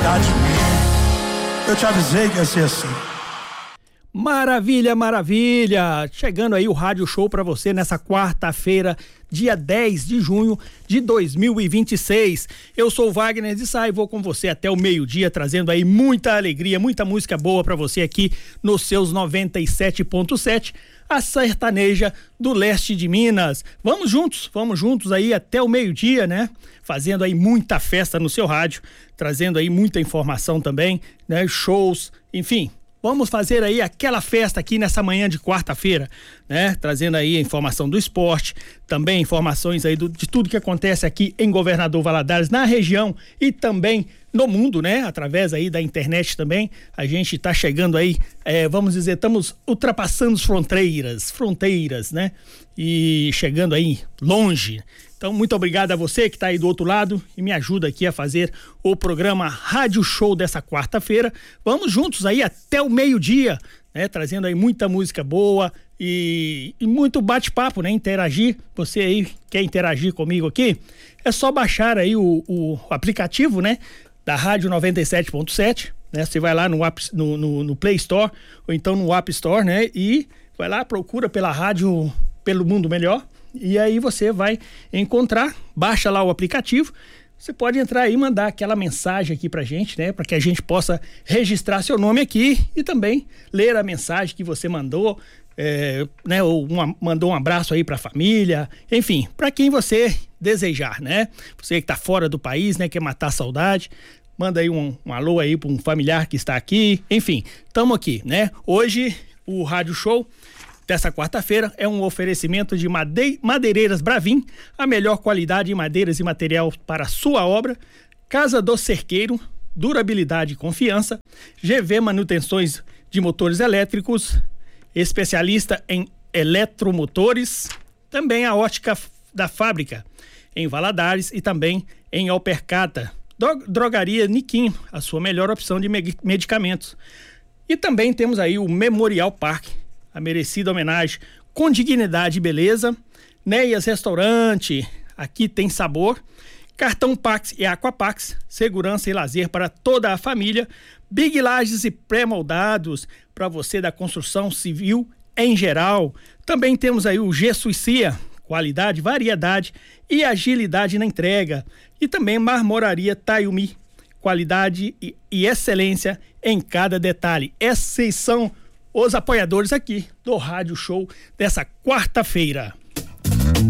cuidar de mim. Eu te avisei que ia ser assim. Maravilha, maravilha! Chegando aí o Rádio Show para você nessa quarta-feira, dia 10 de junho de 2026. Eu sou o Wagner de Sá e vou com você até o meio-dia, trazendo aí muita alegria, muita música boa para você aqui nos seus 97.7, a sertaneja do leste de Minas. Vamos juntos aí até o meio-dia, né? Fazendo aí muita festa no seu rádio, trazendo aí muita informação também, né? Shows, enfim. Vamos fazer aí aquela festa aqui nessa manhã de quarta-feira, né? Trazendo aí a informação do esporte, também informações aí de tudo que acontece aqui em Governador Valadares, na região e também no mundo, né? Através aí da internet também, a gente tá chegando aí, vamos dizer, estamos ultrapassando as fronteiras, né? E chegando aí longe. Então, muito obrigado a você que está aí do outro lado e me ajuda aqui a fazer o programa Rádio Show dessa quarta-feira. Vamos juntos aí até o meio-dia, né? Trazendo aí muita música boa e muito bate-papo, né? Interagir. Você aí quer interagir comigo aqui? É só baixar aí o aplicativo, né? Da Rádio 97.7, né? Você vai lá no Play Store ou então no App Store, né? E vai lá, procura pela Rádio Pelo Mundo Melhor. E aí você vai encontrar, baixa lá o aplicativo, você pode entrar aí e mandar aquela mensagem aqui pra gente, né? Para que a gente possa registrar seu nome aqui e também ler a mensagem que você mandou, né? Ou mandou um abraço aí pra família, enfim, para quem você desejar, né? Você que tá fora do país, né? Quer matar a saudade, manda aí um alô aí pra um familiar que está aqui, enfim, tamo aqui, né? Hoje o Rádio Show dessa quarta-feira é um oferecimento de Madeireiras Bravin, a melhor qualidade em madeiras e material para a sua obra. Casa do Cerqueiro, durabilidade e confiança. GV Manutenções de Motores Elétricos, especialista em eletromotores. Também a Ótica da Fábrica, em Valadares e também em Alpercata. Drogaria Niquim, a sua melhor opção de medicamentos. E também temos aí o Memorial Park, a merecida homenagem com dignidade e beleza. Neias Restaurante, aqui tem sabor. Cartão Pax e Aquapax, segurança e lazer para toda a família. Big Lages e pré-moldados para você da construção civil em geral. Também temos aí o Gesso e Cia, qualidade, variedade e agilidade na entrega. E também Marmoraria Tayumi, qualidade e excelência em cada detalhe. Esses são os apoiadores aqui do Rádio Show dessa quarta-feira.